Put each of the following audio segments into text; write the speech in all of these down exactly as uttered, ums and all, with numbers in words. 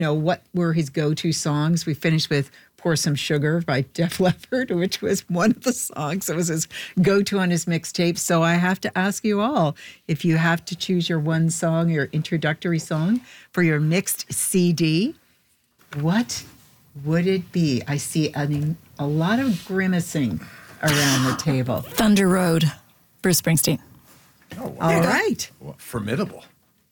know, what were his go-to songs. We finished with Pour Some Sugar by Def Leppard, which was one of the songs that was his go-to on his mixtape. So I have to ask you all, if you have to choose your one song, your introductory song for your mixed C D, what would it be? I see a, a lot of grimacing around the table. Thunder Road, Bruce Springsteen. Oh, wow. All right. Well, formidable.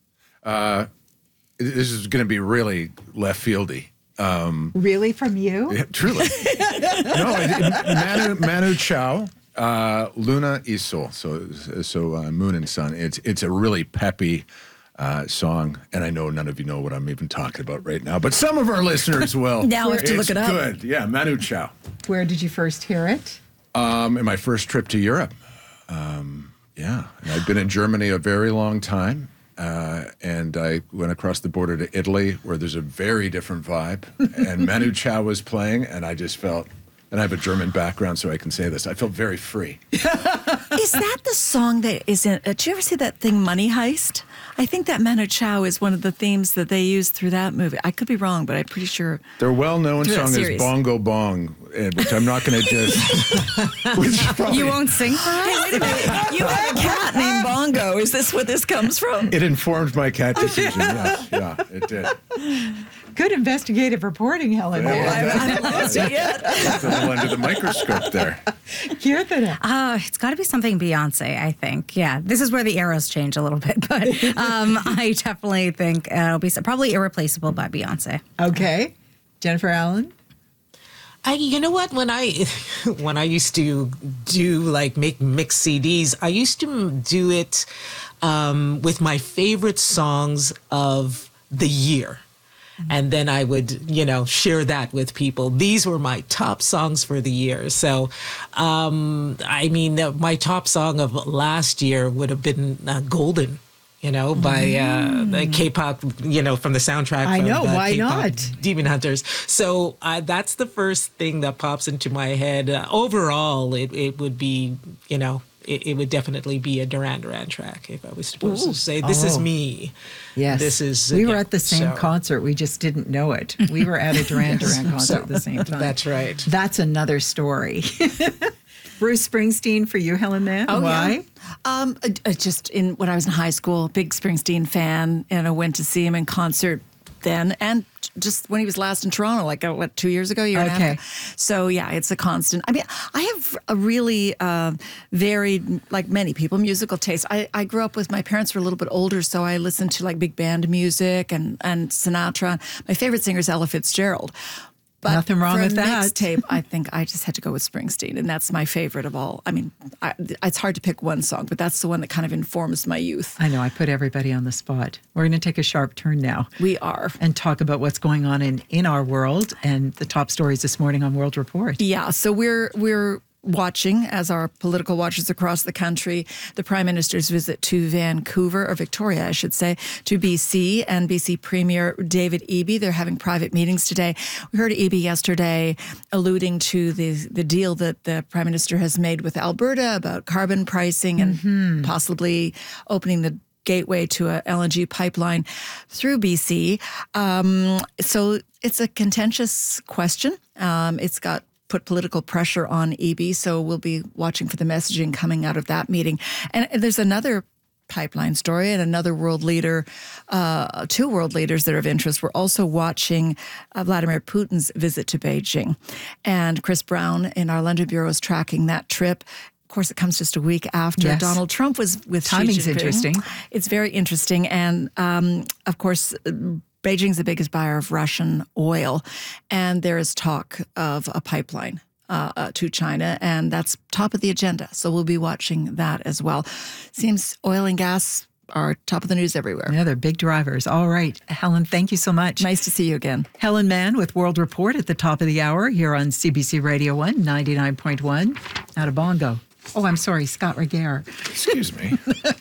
Uh, this is going to be really left fieldy. Um, really, from you? Yeah, truly. No, it, Manu, Manu Chao, uh, Luna y Sol. So, so uh, Moon and Sun. It's it's a really peppy uh, song, and I know none of you know what I'm even talking about right now, but some of our listeners will. Now we have to It's look it up. Good, yeah. Manu Chao. Where did you first hear it? Um, in my first trip to Europe. Um, yeah, and I've been in Germany a very long time. Uh, and I went across the border to Italy, where there's a very different vibe. And Manu Chao was playing, and I just felt, and I have a German background, so I can say this, I felt very free. Is that the song that is in, uh, did you ever see that thing, Money Heist? I think that Manu Chao is one of the themes that they used through that movie. I could be wrong, but I'm pretty sure. Their well-known Through that song is series. Bongo Bong, eh, which I'm not going to just... which is probably, You won't sing for us? Hey, wait a minute. You have a cat named Bongo. Is this where this comes from? It informed my cat decision, yes. Yeah, it did. Good investigative reporting, Helen. I haven't lost it yet. It's a little under the microscope there. Kirtana. Uh, it's got to be something Beyonce, I think. Yeah, this is where the arrows change a little bit, but um, I definitely think uh, it'll be probably Irreplaceable by Beyonce. Okay. Jennifer Allen? I, you know what? When I when I used to do like make mixed C Ds, I used to do it um, with my favorite songs of the year. And then I would, you know, share that with people. These were my top songs for the year. So, um, I mean, uh, my top song of last year would have been uh, Golden, you know, by uh, the K-pop, you know, from the soundtrack. I from know, the why K-pop not? Demon Hunters. So uh, that's the first thing that pops into my head. Uh, overall, it, it would be, you know, it, it would definitely be a Duran Duran track if I was supposed Ooh. to say, this is Oh. me. Yes. This is, we were yeah, at the same so- concert. We just didn't know it. We were at a Duran Duran concert at the same time. That's right. That's another story. Bruce Springsteen for you, Helen Mann. Oh, Why? yeah. Um, uh, uh, just in when I was in high school, big Springsteen fan, and I went to see him in concert then, and just when he was last in Toronto, like uh, what two years ago, year and a Okay. half. So yeah, it's a constant. I mean, I have a really uh, varied, like many people, musical taste. I, I grew up with my parents were a little bit older, so I listened to like big band music and and Sinatra. My favorite singer is Ella Fitzgerald. But Nothing wrong for with a that. mixtape, I think I just had to go with Springsteen, and that's my favorite of all. I mean, I, it's hard to pick one song, but that's the one that kind of informs my youth. I know, I put everybody on the spot. We're going to take a sharp turn now We are. and talk about what's going on in, in our world and the top stories this morning on World Report. Yeah, so we're we're watching, as our political watchers across the country, the Prime Minister's visit to Vancouver, or Victoria, I should say, to B C, and B C Premier David Eby. They're having private meetings today. We heard Eby yesterday alluding to the the deal that the Prime Minister has made with Alberta about carbon pricing and mm-hmm. possibly opening the gateway to a L N G pipeline through B C. Um, so it's a contentious question. Um, it's got put political pressure on Eby, so we'll be watching for the messaging coming out of that meeting. And there's another pipeline story and another world leader, uh, two world leaders that are of interest. We're also watching uh, Vladimir Putin's visit to Beijing. And Chris Brown in our London Bureau is tracking that trip. Of course, it comes just a week after Yes. Donald Trump was with Xi Timing's Jinping. interesting. It's very interesting. And um, of course, Beijing's the biggest buyer of Russian oil, and there is talk of a pipeline uh, uh, to China, and that's top of the agenda. So we'll be watching that as well. Seems oil and gas are top of the news everywhere. Yeah, they're big drivers. All right. Helen, thank you so much. Nice to see you again. Helen Mann with World Report at the top of the hour here on C B C Radio one, ninety-nine point one. Out of Bongo. Oh, I'm sorry, Scott Regehr. Excuse me.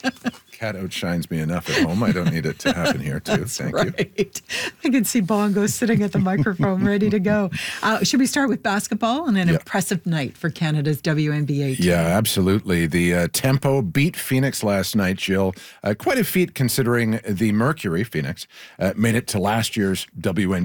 Cat outshines me enough at home. I don't need it to happen here, too. Thank you. Right. I can see Bongo sitting at the microphone ready to go. Uh, should we start with basketball and an Yep. impressive night for Canada's W N B A team? Yeah, absolutely. The uh, Tempo beat Phoenix last night, Jill. Uh, quite a feat considering the Mercury, Phoenix, uh, made it to last year's W N B A.